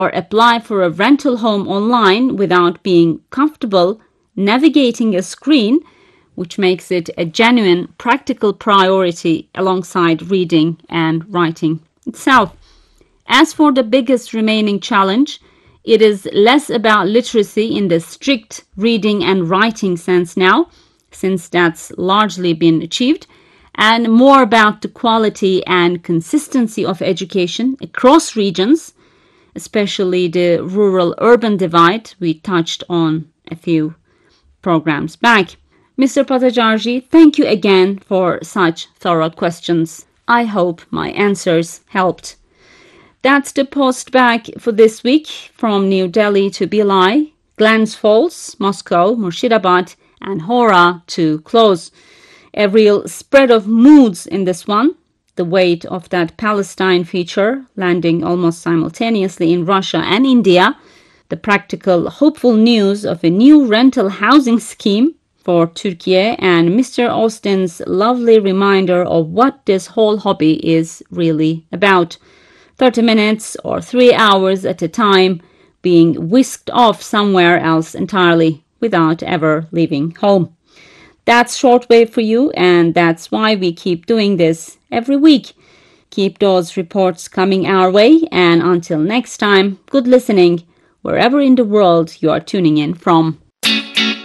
or apply for a rental home online without being comfortable navigating a screen, which makes it a genuine practical priority alongside reading and writing itself. As for the biggest remaining challenge, it is less about literacy in the strict reading and writing sense now, since that's largely been achieved, and more about the quality and consistency of education across regions, especially the rural-urban divide we touched on a few programs back. Mr. Patajarji, thank you again for such thorough questions. I hope my answers helped. That's the post back for this week from New Delhi to Bhilai, Glens Falls, Moscow, Murshidabad, and Hora to close. A real spread of moods in this one. The weight of that Palestine feature landing almost simultaneously in Russia and India. The practical, hopeful news of a new rental housing scheme for Turkey, and Mr. Austin's lovely reminder of what this whole hobby is really about. 30 minutes or 3 hours at a time being whisked off somewhere else entirely without ever leaving home. That's shortwave for you, and that's why we keep doing this every week. Keep those reports coming our way, and until next time, good listening wherever in the world you are tuning in from.